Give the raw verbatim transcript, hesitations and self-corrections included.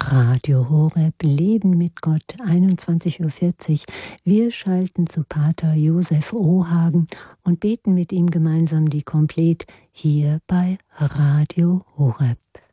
Radio Horeb, Leben mit Gott, einundzwanzig Uhr vierzig. Wir schalten zu Pater Josef Ohagen und beten mit ihm gemeinsam die Komplett hier bei Radio Horeb.